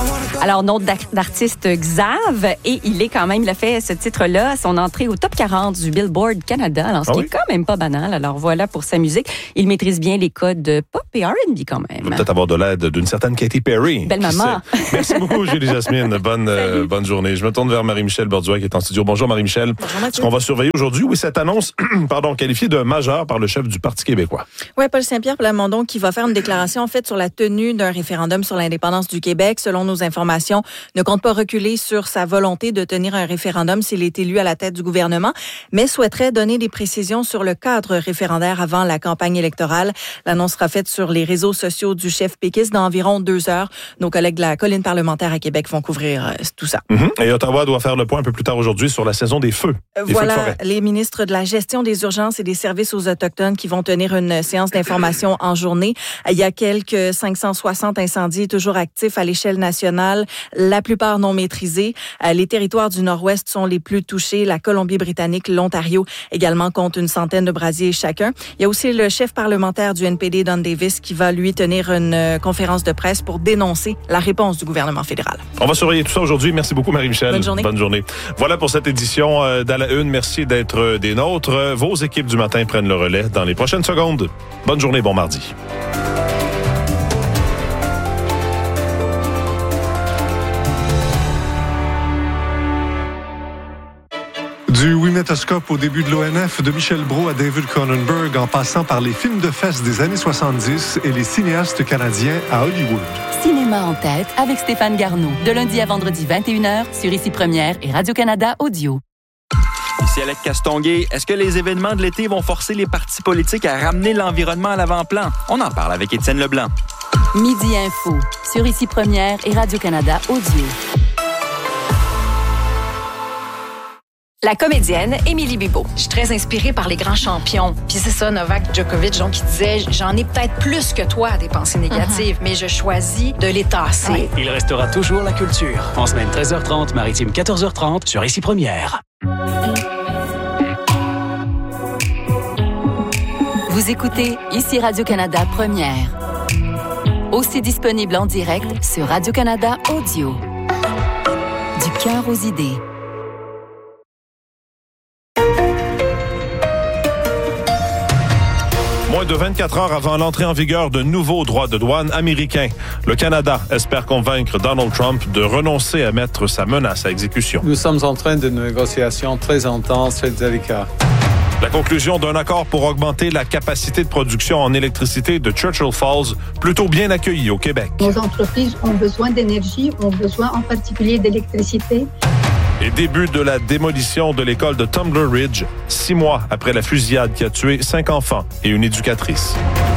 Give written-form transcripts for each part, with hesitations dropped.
Alors, nom d'artiste Xav, et il a fait ce titre-là à son entrée au top 40 du Billboard Canada, alors ce qui est quand même pas banal. Alors voilà pour sa musique. Il maîtrise bien les codes pop et R&B quand même. Il va peut-être avoir de l'aide d'une certaine Katy Perry. Belle maman. Merci beaucoup, Julie Jasmine. Bonne journée. Je me tourne vers Marie-Michel Borduas qui est en studio. Bonjour Marie-Michel. Bonjour Mathieu. Ce qu'on va surveiller aujourd'hui, oui, cette annonce, qualifiée de majeure par le chef du Parti québécois. Oui, Paul Saint-Pierre Plamondon qui va faire une déclaration en fait sur la tenue d'un référendum sur l'indépendance du Québec. Selon nos informations, ne compte pas reculer sur sa volonté de tenir un référendum s'il est élu à la tête du gouvernement, mais souhaiterait donner des précisions sur le cadre référendaire avant la campagne électorale. L'annonce sera faite sur les réseaux sociaux du chef péquiste dans environ 2 heures. Nos collègues de la colline parlementaire à Québec vont couvrir tout ça. Et Ottawa doit faire le point un peu plus tard aujourd'hui sur la saison des feux. Voilà, les ministres de la gestion des urgences et des services aux Autochtones qui vont tenir une séance d'information en journée. Il y a quelques 560 incendies toujours actifs à l'échelle nationale, la plupart non maîtrisés. Les territoires du Nord-Ouest sont les plus touchés. La Colombie-Britannique, l'Ontario également compte une centaine de brasiers chacun. Il y a aussi le chef parlementaire du NPD, Don Davis, qui va lui tenir une conférence de presse pour dénoncer la réponse du gouvernement fédéral. On va surveiller tout ça aujourd'hui. Merci beaucoup, Marie-Michel. Bonne journée. Voilà pour cette édition d'À la Une. Merci d'être des nôtres. Vos équipes du matin prennent le relais dans les prochaines secondes. Bonne journée, bon mardi. Du Wimetoscope au début de l'ONF, de Michel Brault à David Cronenberg, en passant par les films de fesses des années 70 et les cinéastes canadiens à Hollywood. Cinéma en tête avec Stéphane Garneau. De lundi à vendredi 21h sur Ici Première et Radio-Canada Audio. Ici Alec Castonguay. Est-ce que les événements de l'été vont forcer les partis politiques à ramener l'environnement à l'avant-plan? On en parle avec Étienne Leblanc. Midi Info sur Ici Première et Radio-Canada Audio. La comédienne Émilie Bibeau. Je suis très inspirée par les grands champions. Puis c'est ça, Novak Djokovic, qui disait « J'en ai peut-être plus que toi des pensées négatives, mais je choisis de les tasser. » Il restera toujours la culture. En semaine 13h30, maritime 14h30 sur Ici Première. Vous écoutez Ici Radio-Canada Première. Aussi disponible en direct sur Radio-Canada Audio. Du cœur aux idées. Moins de 24 heures avant l'entrée en vigueur de nouveaux droits de douane américains, le Canada espère convaincre Donald Trump de renoncer à mettre sa menace à exécution. Nous sommes en train de négociations très intenses et délicates. La conclusion d'un accord pour augmenter la capacité de production en électricité de Churchill Falls, plutôt bien accueillie au Québec. Nos entreprises ont besoin d'énergie, ont besoin en particulier d'électricité. Et début de la démolition de l'école de Tumbler Ridge, 6 mois après la fusillade qui a tué 5 enfants et une éducatrice.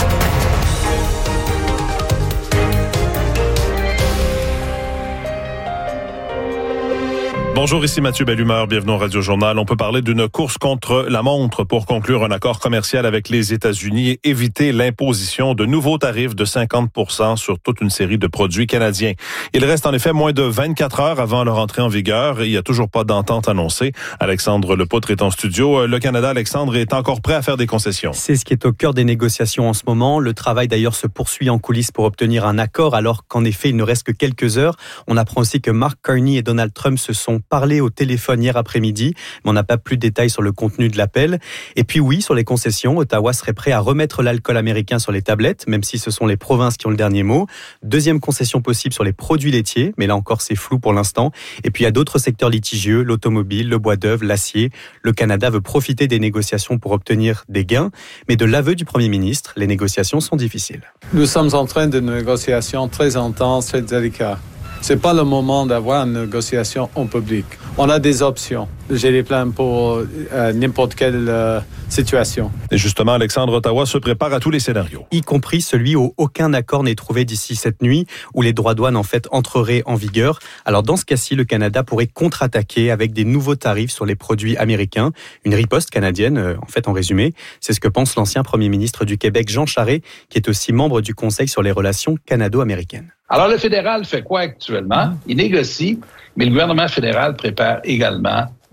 Bonjour, ici Mathieu Bellumeur, bienvenue au Radio Journal. On peut parler d'une course contre la montre pour conclure un accord commercial avec les États-Unis et éviter l'imposition de nouveaux tarifs de 50% sur toute une série de produits canadiens. Il reste en effet moins de 24 heures avant leur entrée en vigueur et il n'y a toujours pas d'entente annoncée. Alexandre Lepoutre est en studio. Le Canada, Alexandre, est encore prêt à faire des concessions. C'est ce qui est au cœur des négociations en ce moment. Le travail d'ailleurs se poursuit en coulisses pour obtenir un accord alors qu'en effet il ne reste que quelques heures. On apprend aussi que Mark Carney et Donald Trump se sont parlé au téléphone hier après-midi, mais on n'a pas plus de détails sur le contenu de l'appel. Et puis oui, sur les concessions, Ottawa serait prêt à remettre l'alcool américain sur les tablettes, même si ce sont les provinces qui ont le dernier mot. Deuxième concession possible sur les produits laitiers, mais là encore c'est flou pour l'instant. Et puis il y a d'autres secteurs litigieux, l'automobile, le bois d'œuvre, l'acier. Le Canada veut profiter des négociations pour obtenir des gains, mais de l'aveu du Premier ministre, les négociations sont difficiles. Nous sommes en train de négociations très intenses et délicates. C'est pas le moment d'avoir une négociation en public. On a des options. J'ai des plans pour n'importe quelle situation. Et justement, Alexandre, Ottawa se prépare à tous les scénarios. Y compris celui où aucun accord n'est trouvé d'ici cette nuit, où les droits de douane en fait entreraient en vigueur. Alors dans ce cas-ci, le Canada pourrait contre-attaquer avec des nouveaux tarifs sur les produits américains. Une riposte canadienne, en fait, en résumé. C'est ce que pense l'ancien premier ministre du Québec, Jean Charest, qui est aussi membre du Conseil sur les relations canado-américaines. Alors, le fédéral fait quoi actuellement? Il négocie, mais le gouvernement fédéral prépare également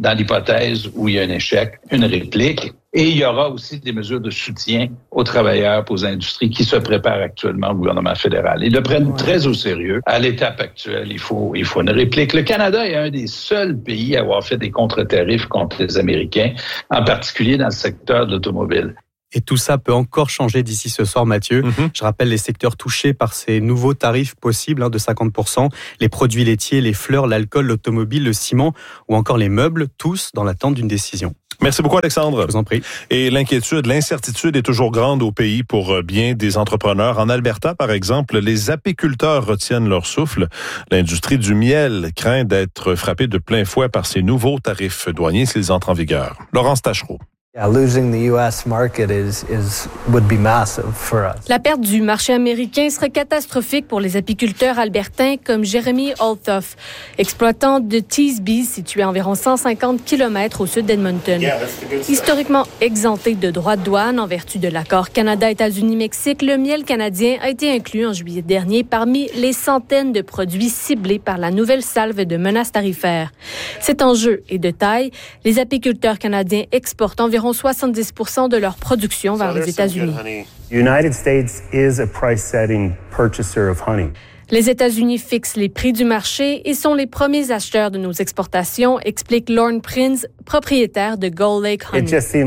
dans l'hypothèse où il y a un échec, une réplique. Et il y aura aussi des mesures de soutien aux travailleurs, aux industries qui se préparent actuellement au gouvernement fédéral. Ils le prennent très au sérieux. À l'étape actuelle, il faut une réplique. Le Canada est un des seuls pays à avoir fait des contre-tarifs contre les Américains, en particulier dans le secteur de l'automobile. Et tout ça peut encore changer d'ici ce soir, Mathieu. Je rappelle les secteurs touchés par ces nouveaux tarifs possibles de 50%. Les produits laitiers, les fleurs, l'alcool, l'automobile, le ciment ou encore les meubles, tous dans l'attente d'une décision. Merci beaucoup, Alexandre. Je vous en prie. Et l'incertitude est toujours grande au pays pour bien des entrepreneurs. En Alberta, par exemple, les apiculteurs retiennent leur souffle. L'industrie du miel craint d'être frappée de plein fouet par ces nouveaux tarifs douaniers s'ils entrent en vigueur. Laurence Tachereau. La perte du marché américain serait catastrophique pour les apiculteurs albertains comme Jeremy Althoff, exploitant de Teesby, situé à environ 150 km au sud d'Edmonton. Historiquement exempté de droits de douane en vertu de l'accord Canada-États-Unis-Mexique, le miel canadien a été inclus en juillet dernier parmi les centaines de produits ciblés par la nouvelle salve de menaces tarifaires. Cet enjeu est de taille. Les apiculteurs canadiens exportent environ 70% de leur production vers les États-Unis. Les États-Unis fixent les prix du marché et sont les premiers acheteurs de nos exportations, explique Lorne Prinz, propriétaire de Gull Lake Honey.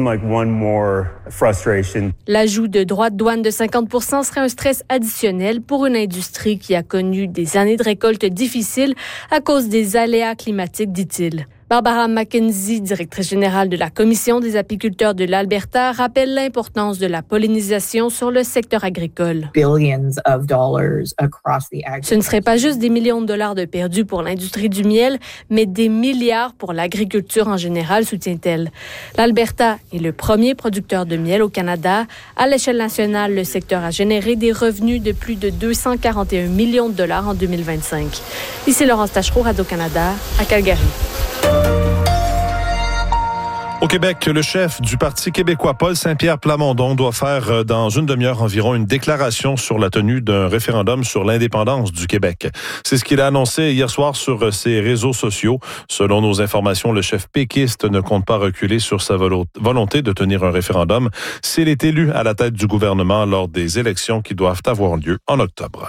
L'ajout de droits de douane de 50% serait un stress additionnel pour une industrie qui a connu des années de récolte difficiles à cause des aléas climatiques, dit-il. Barbara McKenzie, directrice générale de la Commission des apiculteurs de l'Alberta, rappelle l'importance de la pollinisation sur le secteur agricole. Ce ne serait pas juste des millions de dollars de perdus pour l'industrie du miel, mais des milliards pour l'agriculture en général, soutient-elle. L'Alberta est le premier producteur de miel au Canada. À l'échelle nationale, le secteur a généré des revenus de plus de 241 millions de dollars en 2025. Ici Laurence Tachereau, Radio-Canada, à Calgary. Au Québec, le chef du Parti québécois, Paul Saint-Pierre Plamondon, doit faire dans une demi-heure environ une déclaration sur la tenue d'un référendum sur l'indépendance du Québec. C'est ce qu'il a annoncé hier soir sur ses réseaux sociaux. Selon nos informations, le chef péquiste ne compte pas reculer sur sa volonté de tenir un référendum s'il est élu à la tête du gouvernement lors des élections qui doivent avoir lieu en octobre.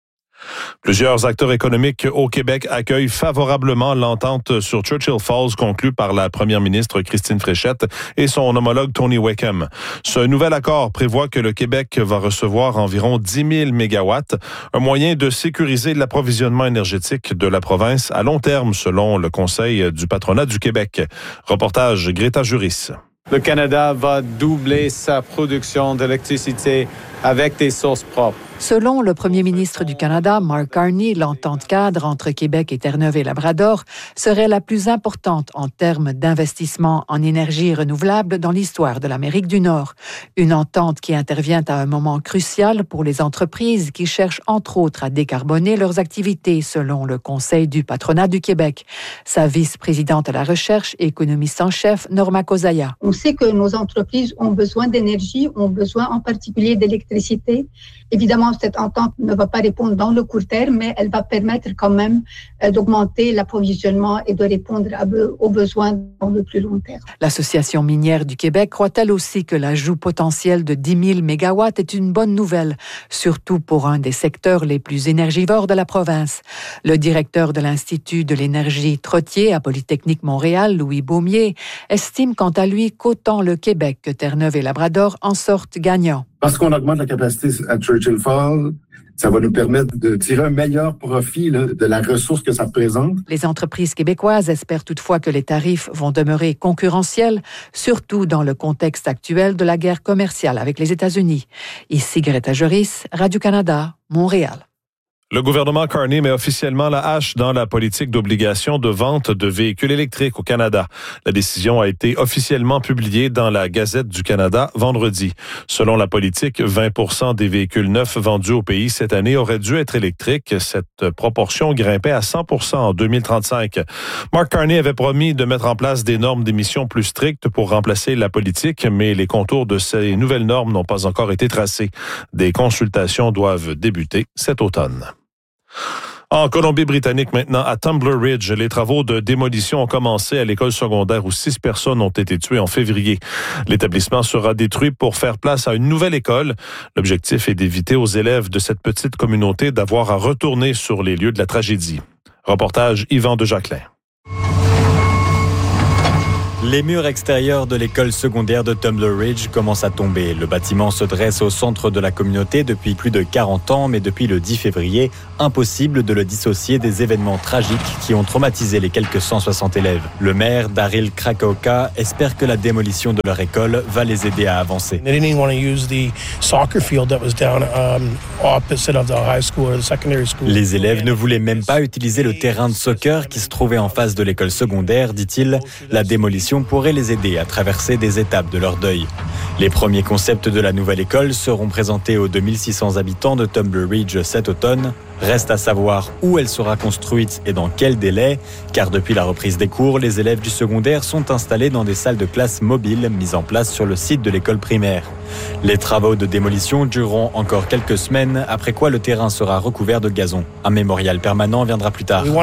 Plusieurs acteurs économiques au Québec accueillent favorablement l'entente sur Churchill Falls conclue par la première ministre Christine Fréchette et son homologue Tony Wickham. Ce nouvel accord prévoit que le Québec va recevoir environ 10 000 mégawatts, un moyen de sécuriser l'approvisionnement énergétique de la province à long terme, selon le Conseil du patronat du Québec. Reportage Greta Juris. Le Canada va doubler sa production d'électricité avec des sources propres. Selon le premier ministre du Canada, Mark Carney, l'entente cadre entre Québec et Terre-Neuve et Labrador serait la plus importante en termes d'investissement en énergie renouvelable dans l'histoire de l'Amérique du Nord. Une entente qui intervient à un moment crucial pour les entreprises qui cherchent entre autres à décarboner leurs activités, selon le Conseil du patronat du Québec. Sa vice-présidente à la recherche et économiste en chef, Norma Kozaya. On sait que nos entreprises ont besoin d'énergie, ont besoin en particulier d'électricité. Évidemment, cette entente ne va pas répondre dans le court terme, mais elle va permettre quand même d'augmenter l'approvisionnement et de répondre aux besoins dans le plus long terme. L'Association minière du Québec croit elle aussi que l'ajout potentiel de 10 000 mégawatts est une bonne nouvelle, surtout pour un des secteurs les plus énergivores de la province. Le directeur de l'Institut de l'énergie Trottier à Polytechnique Montréal, Louis Beaumier, estime quant à lui qu'autant le Québec que Terre-Neuve et Labrador en sortent gagnants. Parce qu'on augmente la capacité à Churchill Falls, ça va nous permettre de tirer un meilleur profit de la ressource que ça représente. Les entreprises québécoises espèrent toutefois que les tarifs vont demeurer concurrentiels, surtout dans le contexte actuel de la guerre commerciale avec les États-Unis. Ici Greta Juris, Radio-Canada, Montréal. Le gouvernement Carney met officiellement la hache dans la politique d'obligation de vente de véhicules électriques au Canada. La décision a été officiellement publiée dans la Gazette du Canada vendredi. Selon la politique, 20% des véhicules neufs vendus au pays cette année auraient dû être électriques. Cette proportion grimpait à 100% en 2035. Mark Carney avait promis de mettre en place des normes d'émissions plus strictes pour remplacer la politique, mais les contours de ces nouvelles normes n'ont pas encore été tracés. Des consultations doivent débuter cet automne. En Colombie-Britannique maintenant, à Tumbler Ridge, les travaux de démolition ont commencé à l'école secondaire où 6 personnes ont été tuées en février. L'établissement sera détruit pour faire place à une nouvelle école. L'objectif est d'éviter aux élèves de cette petite communauté d'avoir à retourner sur les lieux de la tragédie. Reportage Yvan de Jacquelin. Les murs extérieurs de l'école secondaire de Tumbler Ridge commencent à tomber. Le bâtiment se dresse au centre de la communauté depuis plus de 40 ans, mais depuis le 10 février, impossible de le dissocier des événements tragiques qui ont traumatisé les quelques 160 élèves. Le maire, Daryl Krakauka, espère que la démolition de leur école va les aider à avancer. Les élèves ne voulaient même pas utiliser le terrain de soccer qui se trouvait en face de l'école secondaire, dit-il. La démolition pourrait les aider à traverser des étapes de leur deuil. Les premiers concepts de la nouvelle école seront présentés aux 2600 habitants de Tumbler Ridge cet automne. Reste à savoir où elle sera construite et dans quel délai, car depuis la reprise des cours, les élèves du secondaire sont installés dans des salles de classe mobiles mises en place sur le site de l'école primaire. Les travaux de démolition dureront encore quelques semaines, après quoi le terrain sera recouvert de gazon. Un mémorial permanent viendra plus tard.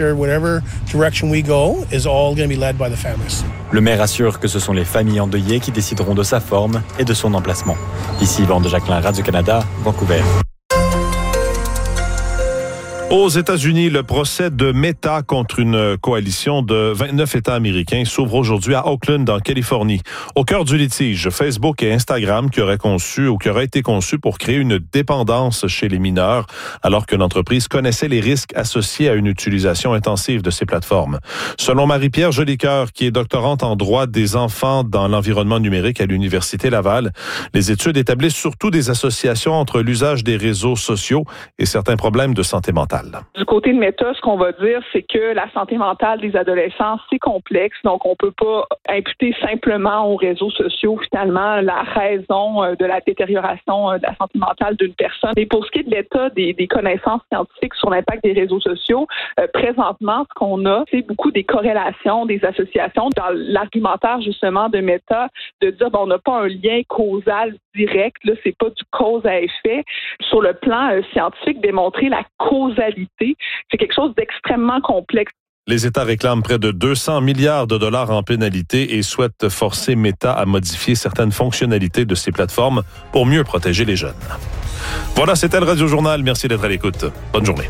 Le maire assure que ce sont les familles endeuillées qui décideront de sa forme et de son emplacement. Ici Yvan de Jacquelin, Radio-Canada, Vancouver. Aux États-Unis, le procès de Meta contre une coalition de 29 États américains s'ouvre aujourd'hui à Oakland, en Californie. Au cœur du litige, Facebook et Instagram qui auraient été conçus pour créer une dépendance chez les mineurs, alors que l'entreprise connaissait les risques associés à une utilisation intensive de ces plateformes. Selon Marie-Pierre Jolicoeur, qui est doctorante en droit des enfants dans l'environnement numérique à l'Université Laval, les études établissent surtout des associations entre l'usage des réseaux sociaux et certains problèmes de santé mentale. Du côté de Meta, ce qu'on va dire, c'est que la santé mentale des adolescents, c'est complexe. Donc, on peut pas imputer simplement aux réseaux sociaux, finalement, la raison de la détérioration de la santé mentale d'une personne. Et pour ce qui est de l'état des connaissances scientifiques sur l'impact des réseaux sociaux, présentement, ce qu'on a, c'est beaucoup des corrélations, des associations. Dans l'argumentaire, justement, de Meta, de dire, on n'a pas un lien causal direct, là, c'est pas du cause à effet. Sur le plan scientifique, démontrer la causalité, c'est quelque chose d'extrêmement complexe. Les États réclament près de 200 milliards de dollars en pénalités et souhaitent forcer Meta à modifier certaines fonctionnalités de ses plateformes pour mieux protéger les jeunes. Voilà, c'était le Radio Journal. Merci d'être à l'écoute. Bonne journée.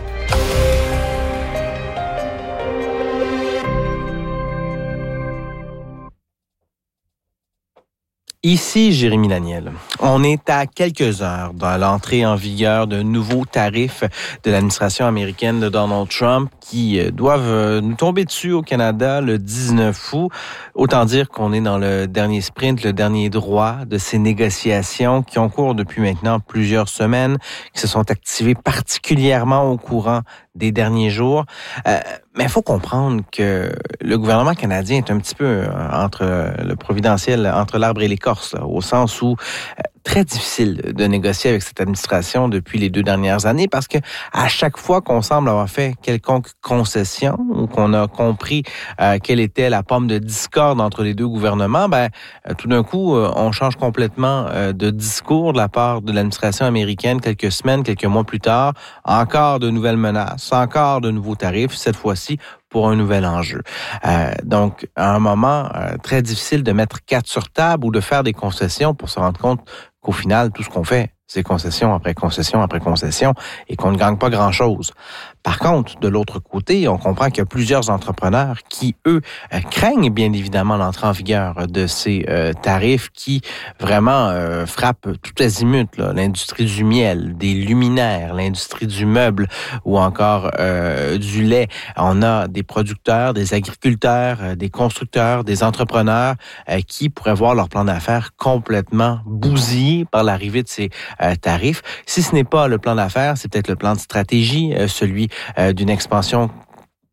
Ici Jérémy Daniel. On est à quelques heures de l'entrée en vigueur de nouveaux tarifs de l'administration américaine de Donald Trump qui doivent nous tomber dessus au Canada le 19 août. Autant dire qu'on est dans le dernier sprint, le dernier droit de ces négociations qui ont cours depuis maintenant plusieurs semaines, qui se sont activées particulièrement au courant des derniers jours. Mais il faut comprendre que le gouvernement canadien est un petit peu entre le providentiel, entre l'arbre et l'écorce, là, au sens où très difficile de négocier avec cette administration depuis les 2 dernières années parce que à chaque fois qu'on semble avoir fait quelconque concession ou qu'on a compris quelle était la pomme de discorde entre les deux gouvernements, tout d'un coup, on change complètement de discours de la part de l'administration américaine quelques semaines, quelques mois plus tard. Encore de nouvelles menaces, encore de nouveaux tarifs, cette fois-ci pour un nouvel enjeu. Donc, à un moment très difficile de mettre 4 sur table ou de faire des concessions pour se rendre compte qu'au final, tout ce qu'on fait, c'est concession après concession après concession et qu'on ne gagne pas grand-chose. Par contre, de l'autre côté, on comprend qu'il y a plusieurs entrepreneurs qui, eux, craignent bien évidemment l'entrée en vigueur de ces tarifs qui vraiment frappent tout azimut, là, l'industrie du miel, des luminaires, l'industrie du meuble ou encore du lait. On a des producteurs, des agriculteurs, des constructeurs, des entrepreneurs qui pourraient voir leur plan d'affaires complètement bousillé par l'arrivée de ces tarifs. Si ce n'est pas le plan d'affaires, c'est peut-être le plan de stratégie, celui d'une expansion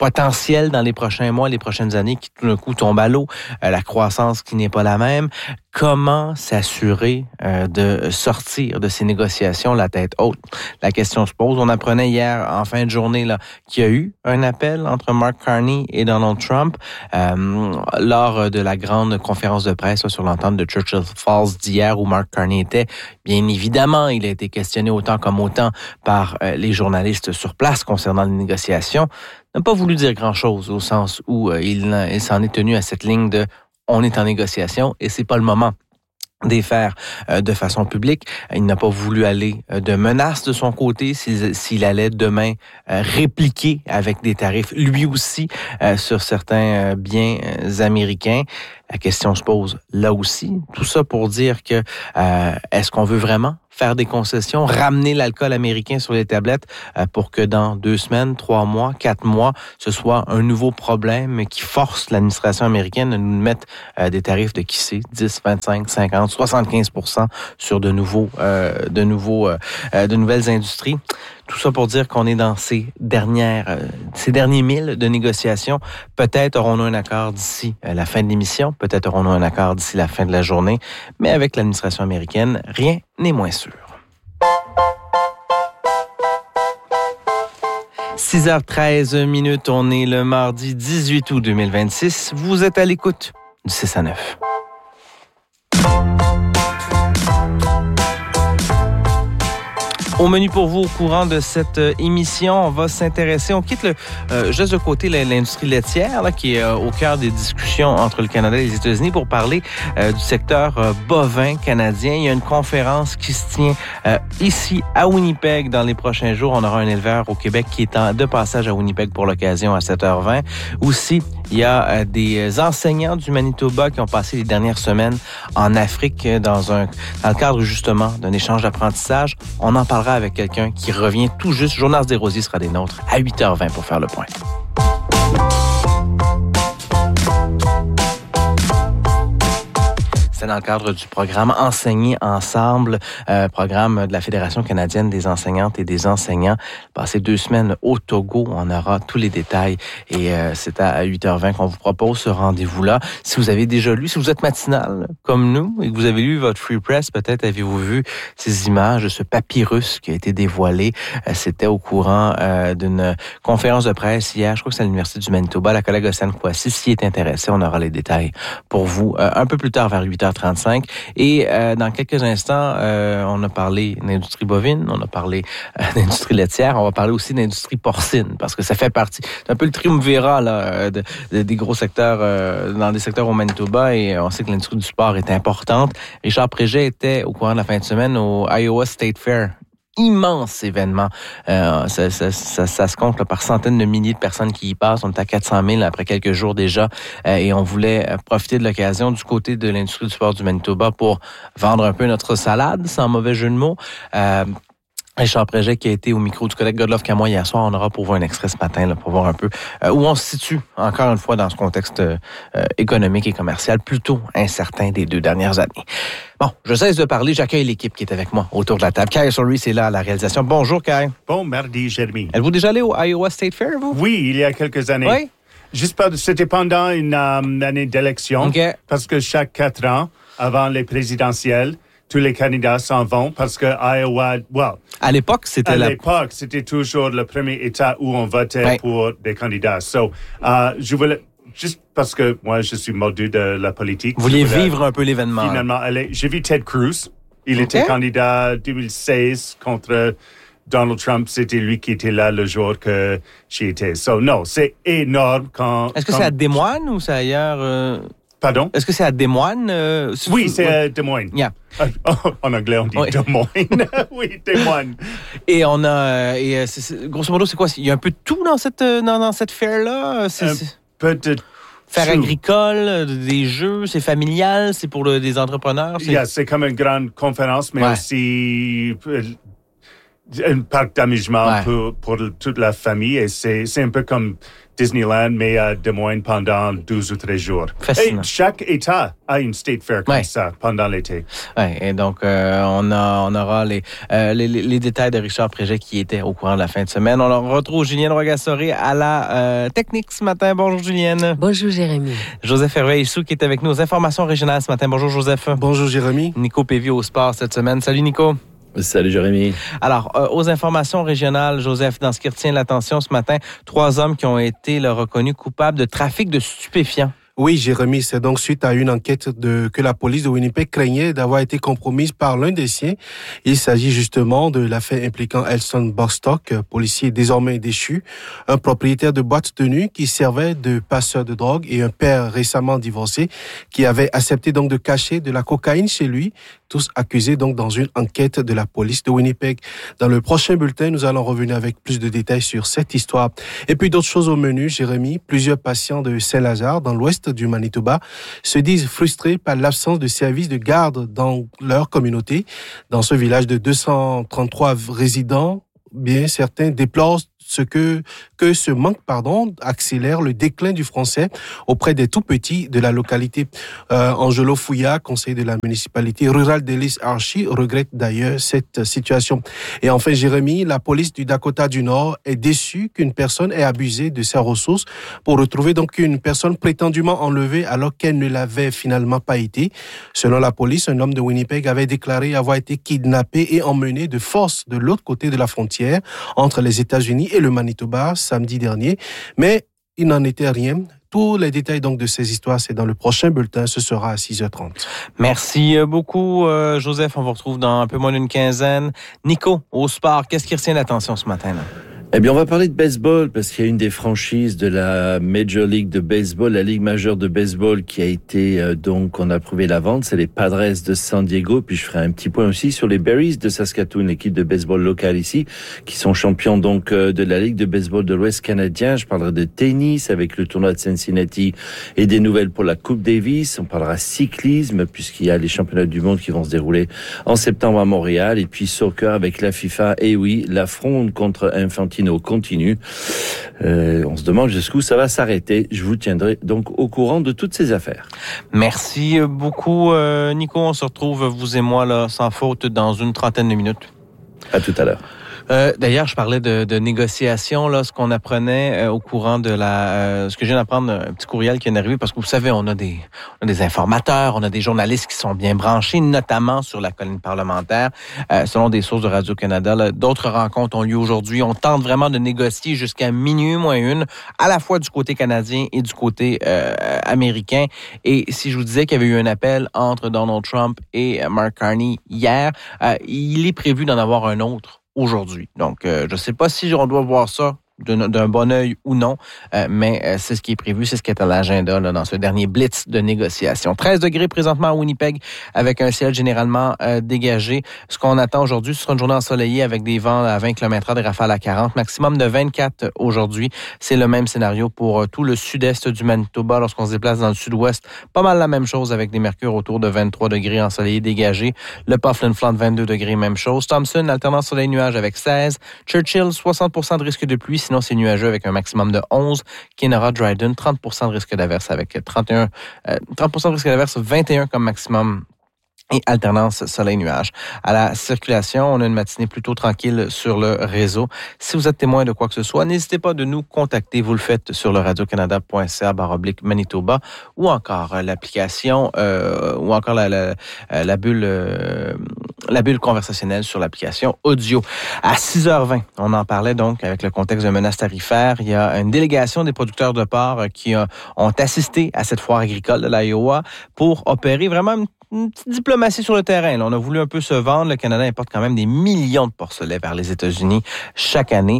potentielle dans les prochains mois, les prochaines années qui tout d'un coup tombe à l'eau, la croissance qui n'est pas la même. comment s'assurer de sortir de ces négociations la tête haute? La question se pose. On apprenait hier, en fin de journée, là, qu'il y a eu un appel entre Mark Carney et Donald Trump lors de la grande conférence de presse sur l'entente de Churchill Falls d'hier où Mark Carney était. Bien évidemment, il a été questionné autant par les journalistes sur place concernant les négociations. Il n'a pas voulu dire grand-chose au sens où il s'en est tenu à cette ligne de « on est en négociation et c'est pas le moment ». Des faire de façon publique. Il n'a pas voulu aller de menaces de son côté s'il allait demain répliquer avec des tarifs, lui aussi, sur certains biens américains. La question se pose là aussi. Tout ça pour dire que est-ce qu'on veut vraiment faire des concessions, ramener l'alcool américain sur les tablettes pour que dans 2 semaines, 3 mois, 4 mois, ce soit un nouveau problème qui force l'administration américaine à nous mettre des tarifs de qui sait, 10, 25, 50, 75% sur de nouvelles industries. Tout ça pour dire qu'on est dans ces derniers milles de négociations. Peut-être aurons-nous un accord d'ici la fin de l'émission, peut-être aurons-nous un accord d'ici la fin de la journée, mais avec l'administration américaine, rien n'est moins sûr. 6h13, on est le mardi 18 août 2026. Vous êtes à l'écoute du 6 à 9. Au menu pour vous, au courant de cette émission, on va s'intéresser, on quitte juste de côté l'industrie laitière, là, qui est au cœur des discussions entre le Canada et les États-Unis pour parler du secteur bovin canadien. Il y a une conférence qui se tient ici à Winnipeg dans les prochains jours. On aura un éleveur au Québec qui est de passage à Winnipeg pour l'occasion à 7h20. Aussi, il y a des enseignants du Manitoba qui ont passé les dernières semaines en Afrique dans le cadre justement d'un échange d'apprentissage. On en parlera avec quelqu'un qui revient tout juste. Jonas Desrosiers sera des nôtres à 8h20 pour faire le point. C'est dans le cadre du programme Enseigner ensemble, programme de la Fédération canadienne des enseignantes et des enseignants. Passé 2 semaines au Togo, on aura tous les détails et c'est à 8h20 qu'on vous propose ce rendez-vous-là. Si vous avez déjà lu, si vous êtes matinal comme nous et que vous avez lu votre Free Press, peut-être avez-vous vu ces images, ce papyrus qui a été dévoilé. C'était au courant d'une conférence de presse hier, je crois que c'est à l'Université du Manitoba. La collègue Océane Poissy, s'y est intéressée, on aura les détails pour vous un peu plus tard vers 8h35. Et dans quelques instants, on a parlé d'industrie bovine, on a parlé d'industrie laitière, on va parler aussi d'industrie porcine, parce que ça fait partie, c'est un peu le triumvirat là, des gros secteurs, dans des secteurs au Manitoba, et on sait que l'industrie du sport est importante. Richard Préjet était au courant de la fin de semaine au Iowa State Fair. Immense événement. Ça se compte là, par centaines de milliers de personnes qui y passent. On est à 400 000 après quelques jours déjà. Et on voulait profiter de l'occasion du côté de l'industrie du sport du Manitoba pour vendre un peu notre salade, sans mauvais jeu de mots. Richard Préjet qui a été au micro du collègue Godlove Camois hier soir. On aura pour vous un extrait ce matin là, pour voir un peu où on se situe, encore une fois, dans ce contexte économique et commercial plutôt incertain des 2 dernières années. Bon, je cesse de parler. J'accueille l'équipe qui est avec moi autour de la table. Kai Sorry, c'est là à la réalisation. Bonjour, Kai. Bon mardi, Jérémy. Êtes-vous déjà allé au Iowa State Fair, vous? Oui, il y a quelques années. Oui? C'était pendant une année d'élection. Okay. Parce que chaque 4 ans, avant les présidentielles, tous les candidats s'en vont parce que Iowa, à l'époque, c'était toujours le premier État où on votait pour des candidats. Je voulais, juste parce que moi, je suis mordu de la politique. Vous vouliez vivre un peu l'événement. Finalement, j'ai vu Ted Cruz. Il était candidat 2016 contre Donald Trump. C'était lui qui était là le jour que j'y étais. Non, c'est énorme quand... Est-ce que c'est à Des Moines ou c'est ailleurs... Pardon? Est-ce que c'est à Des Moines? Oui, c'est à Des Moines. Yeah. En anglais, on dit Des Moines. Oui, Des Moines. Et on a... grosso modo, c'est quoi? Il y a un peu de tout dans cette fair-là? Un peu de... Faire agricole, des jeux, c'est familial, c'est pour des entrepreneurs? C'est comme une grande conférence, mais aussi... un parc d'amusement pour toute la famille. Et c'est un peu comme Disneyland, mais à Des Moines pendant 12 ou 13 jours. Fascinant. Et chaque État a une State Fair comme ça pendant l'été. Oui, et donc on aura les détails de Richard Préjet qui était au courant de la fin de semaine. On retrouve Julienne Rogastoré à la technique ce matin. Bonjour Julienne. Bonjour Jérémy. Joseph Hervé-Issou qui est avec nous aux informations régionales ce matin. Bonjour Joseph. Bonjour Jérémy. Nico Pévy au sport cette semaine. Salut Nico. Salut Jérémy. Alors, aux informations régionales, Joseph, dans ce qui retient l'attention ce matin, 3 hommes qui ont été reconnus coupables de trafic de stupéfiants. Oui, Jérémy, c'est donc suite à une enquête que la police de Winnipeg craignait d'avoir été compromise par l'un des siens. Il s'agit justement de l'affaire impliquant Elson Bostock, policier désormais déchu, un propriétaire de boîte de nuit qui servait de passeur de drogue et un père récemment divorcé qui avait accepté donc de cacher de la cocaïne chez lui, tous accusés donc dans une enquête de la police de Winnipeg. Dans le prochain bulletin, nous allons revenir avec plus de détails sur cette histoire. Et puis d'autres choses au menu, Jérémy. Plusieurs patients de Saint-Lazare, dans l'ouest du Manitoba, se disent frustrés par l'absence de services de garde dans leur communauté. Dans ce village de 233 résidents, bien certains déplorent que ce manque accélère le déclin du français auprès des tout-petits de la localité. Angelo Fouillard, conseiller de la municipalité rurale d'Ellis-Archie, regrette d'ailleurs cette situation. Et enfin, Jérémy, la police du Dakota du Nord est déçue qu'une personne ait abusé de ses ressources pour retrouver donc une personne prétendument enlevée alors qu'elle ne l'avait finalement pas été. Selon la police, un homme de Winnipeg avait déclaré avoir été kidnappé et emmené de force de l'autre côté de la frontière entre les États-Unis et le Manitoba samedi dernier, mais il n'en était rien. Tous les détails donc de ces histoires, c'est dans le prochain bulletin, ce sera à 6h30. Merci beaucoup, Joseph. On vous retrouve dans un peu moins d'une quinzaine. Nico, au sport, qu'est-ce qui retient l'attention ce matin là? Eh bien, on va parler de baseball parce qu'il y a une des franchises de la Major League de Baseball, la Ligue majeure de baseball qui a été on a approuvé la vente, c'est les Padres de San Diego. Puis je ferai un petit point aussi sur les Berries de Saskatoon, l'équipe de baseball locale ici, qui sont champions donc de la Ligue de baseball de l'Ouest canadien. Je parlerai de tennis avec le tournoi de Cincinnati et des nouvelles pour la Coupe Davis. On parlera cyclisme puisqu'il y a les championnats du monde qui vont se dérouler en septembre à Montréal. Et puis soccer avec la FIFA. Et oui, la fronde contre Infantino continue. On se demande jusqu'où ça va s'arrêter. Je vous tiendrai donc au courant de toutes ces affaires. Merci beaucoup, Nico. On se retrouve, vous et moi, là, sans faute, dans une trentaine de minutes. À tout à l'heure. D'ailleurs, je parlais de négociations, là, ce qu'on apprenait au courant de ce que je viens d'apprendre, un petit courriel qui est arrivé, parce que vous savez, on a des informateurs, on a des journalistes qui sont bien branchés, notamment sur la colline parlementaire. Selon des sources de Radio-Canada, là, d'autres rencontres ont lieu aujourd'hui. On tente vraiment de négocier jusqu'à minuit moins une, à la fois du côté canadien et du côté américain. Et si je vous disais qu'il y avait eu un appel entre Donald Trump et Mark Carney hier, il est prévu d'en avoir un autre aujourd'hui. Donc, je ne sais pas si on doit voir ça d'un bon œil ou non, mais c'est ce qui est prévu, c'est ce qui est à l'agenda là, dans ce dernier blitz de négociation. 13 degrés présentement à Winnipeg avec un ciel généralement dégagé. Ce qu'on attend aujourd'hui, ce sera une journée ensoleillée avec des vents à 20 km/h, des rafales à 40, maximum de 24 aujourd'hui. C'est le même scénario pour tout le sud-est du Manitoba lorsqu'on se déplace dans le sud-ouest. Pas mal la même chose avec des mercures autour de 23 degrés ensoleillés dégagés. Le Pufflin Flon, 22 degrés, même chose. Thompson, alternance soleil-nuage avec 16. Churchill, 60% de risque de pluie. Sinon, c'est nuageux avec un maximum de 11. Kenora, Dryden, 30% de risque d'averse avec 30% de risque d'averse, 21 comme maximum. Et alternance soleil-nuage. À la circulation, on a une matinée plutôt tranquille sur le réseau. Si vous êtes témoin de quoi que ce soit, n'hésitez pas de nous contacter. Vous le faites sur le radiocanada.ca/Manitoba ou encore l'application ou encore la bulle conversationnelle sur l'application audio. À 6h20, on en parlait donc avec le contexte de menaces tarifaires. Il y a une délégation des producteurs de porc qui ont assisté à cette foire agricole de l'Iowa pour opérer vraiment une petite diplomatie sur le terrain. Là, on a voulu un peu se vendre. Le Canada importe quand même des millions de porcelets vers les États-Unis chaque année.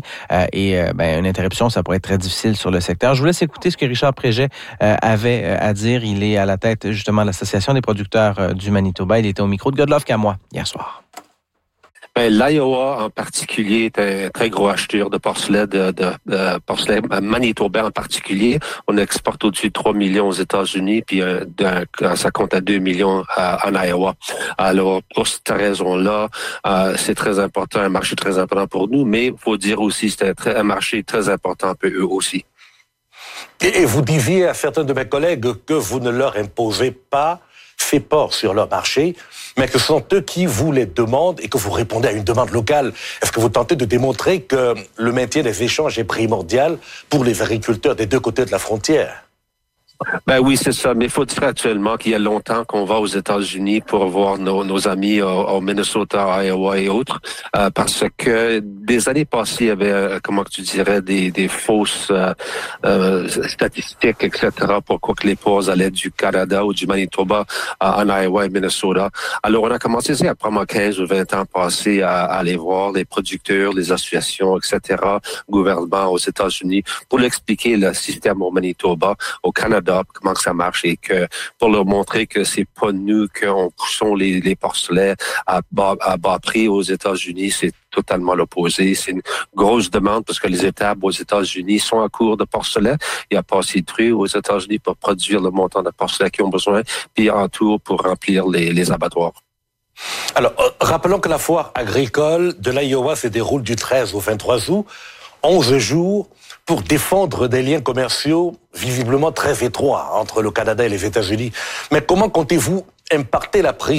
Une interruption, ça pourrait être très difficile sur le secteur. Je vous laisse écouter ce que Richard Préjet avait à dire. Il est à la tête, justement, de l'Association des producteurs du Manitoba. Il était au micro de Godlove Kamois hier soir. L'Iowa en particulier est un très gros acheteur de porcelain, de porcelain manitobain en particulier. On exporte au-dessus de 3 millions aux États-Unis, puis ça compte à 2 millions en Iowa. Alors, pour cette raison-là, c'est très important, un marché très important pour nous, mais il faut dire aussi que c'est un marché très important pour eux aussi. Et vous disiez à certains de mes collègues que vous ne leur imposez pas fait port sur leur marché, mais que ce sont eux qui vous les demandent et que vous répondez à une demande locale. Est-ce que vous tentez de démontrer que le maintien des échanges est primordial pour les agriculteurs des deux côtés de la frontière? Oui, c'est ça. Mais il faut dire actuellement qu'il y a longtemps qu'on va aux États-Unis pour voir nos amis au Minnesota, Iowa et autres, parce que des années passées, il y avait, comment tu dirais, des fausses statistiques, etc., pourquoi que les porcs allaient du Canada ou du Manitoba en Iowa et Minnesota. Alors, on a commencé à prendre 15 ou 20 ans passés à aller voir les producteurs, les associations, etc., gouvernement aux États-Unis pour leur expliquer le système au Manitoba, au Canada, comment ça marche et que pour leur montrer que c'est pas nous qu'on poussons les porcelets à bas prix aux États-Unis, c'est totalement l'opposé. C'est une grosse demande parce que les étables aux États-Unis sont à court de porcelain. Il n'y a pas assez de trucs aux États-Unis pour produire le montant de porcelain qu'ils ont besoin, puis en tout pour remplir les abattoirs. Alors, rappelons que la foire agricole de l'Iowa se déroule du 13 au 23 août, 11 jours pour défendre des liens commerciaux visiblement très étroits entre le Canada et les États-Unis. Mais comment comptez-vous impacter la prise